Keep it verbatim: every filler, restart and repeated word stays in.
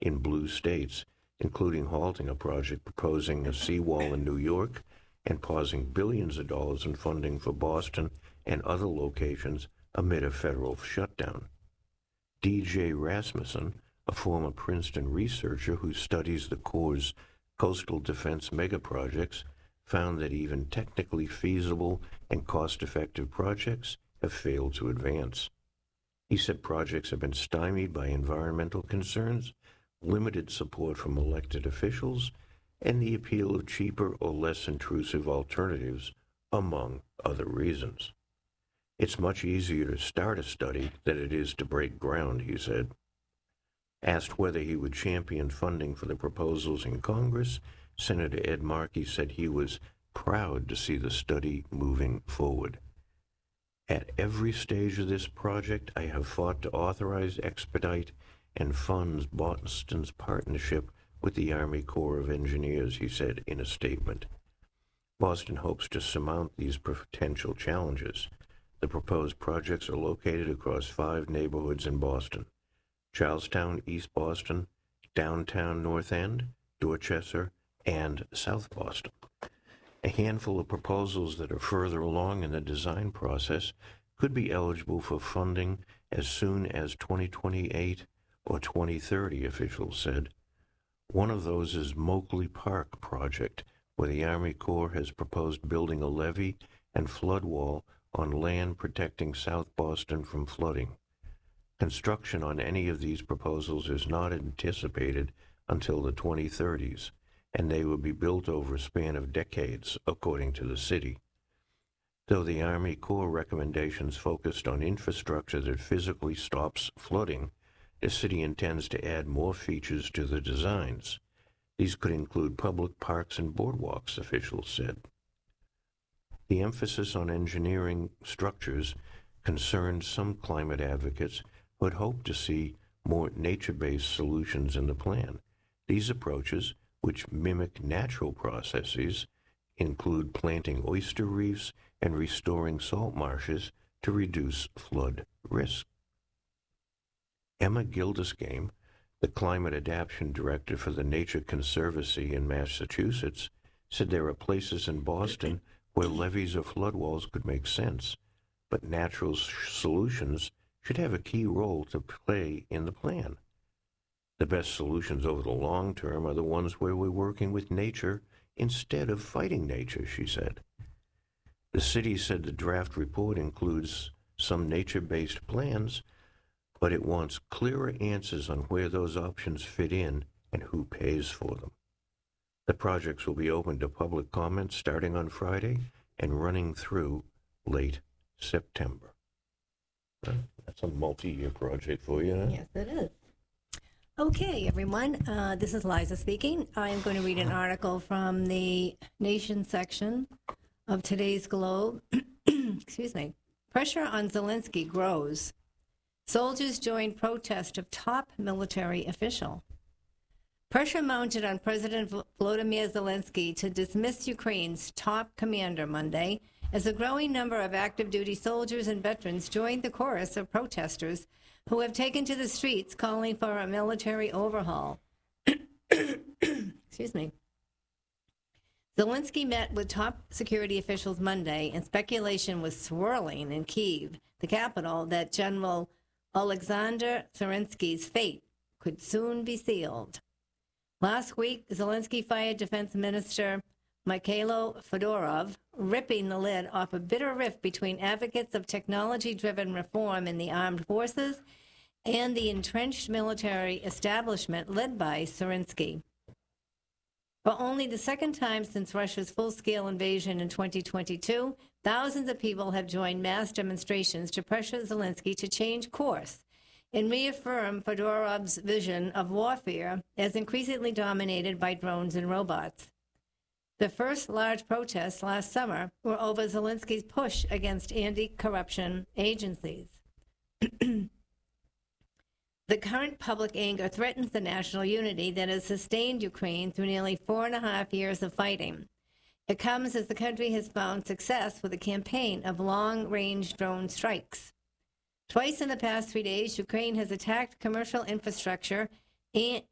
in blue states, including halting a project proposing a seawall in New York and pausing billions of dollars in funding for Boston and other locations amid a federal shutdown. D J Rasmussen, a former Princeton researcher who studies the Corps' coastal defense megaprojects, found that even technically feasible and cost-effective projects have failed to advance. He said projects have been stymied by environmental concerns, limited support from elected officials, and the appeal of cheaper or less intrusive alternatives, among other reasons. It's much easier to start a study than it is to break ground, he said. Asked whether he would champion funding for the proposals in Congress, Senator Ed Markey said he was proud to see the study moving forward. At every stage of this project, I have fought to authorize, expedite, and fund Boston's partnership with the Army Corps of Engineers, he said in a statement. Boston hopes to surmount these potential challenges. The proposed projects are located across five neighborhoods in Boston: Charlestown, East Boston, downtown North End, Dorchester, and South Boston. A handful of proposals that are further along in the design process could be eligible for funding as soon as twenty twenty-eight or twenty thirty, officials said. One of those is Moakley Park project, where the Army Corps has proposed building a levee and flood wall on land protecting South Boston from flooding. Construction on any of these proposals is not anticipated until the twenty thirties, and they will be built over a span of decades, according to the city. Though the Army Corps recommendations focused on infrastructure that physically stops flooding, the city intends to add more features to the designs. These could include public parks and boardwalks, officials said. The emphasis on engineering structures concerned some climate advocates who had hoped to see more nature-based solutions in the plan. These approaches, which mimic natural processes, include planting oyster reefs and restoring salt marshes to reduce flood risk. Emma Gilderscame, the Climate Adaptation Director for the Nature Conservancy in Massachusetts, said there are places in Boston where levees or flood walls could make sense, but natural solutions should have a key role to play in the plan. The best solutions over the long term are the ones where we're working with nature instead of fighting nature, she said. The city said the draft report includes some nature-based plans, but it wants clearer answers on where those options fit in and who pays for them. The projects will be open to public comment starting on Friday and running through late September. Well, that's a multi-year project for you, huh? Yes, it is. Okay, everyone, uh, this is Liza speaking. I am going to read an article from the Nation section of today's Globe. Excuse me. Pressure on Zelensky grows. Soldiers join protest of top military official. Pressure mounted on President Volodymyr Zelensky to dismiss Ukraine's top commander Monday as a growing number of active duty soldiers and veterans joined the chorus of protesters who have taken to the streets calling for a military overhaul. Excuse me. Zelensky met with top security officials Monday, and speculation was swirling in Kyiv, the capital, that General Alexander Kerensky's fate could soon be sealed. Last week, Zelensky fired Defense Minister Mikhailo Fedorov, ripping the lid off a bitter rift between advocates of technology-driven reform in the armed forces and the entrenched military establishment led by Zelensky. For only the second time since Russia's full-scale invasion in twenty twenty-two, thousands of people have joined mass demonstrations to pressure Zelensky to change course and reaffirm Fedorov's vision of warfare as increasingly dominated by drones and robots. The first large protests last summer were over Zelensky's push against anti-corruption agencies. The current public anger threatens the national unity that has sustained Ukraine through nearly four and a half years of fighting. It comes as the country has found success with a campaign of long-range drone strikes. Twice in the past three days, Ukraine has attacked commercial infrastructure and,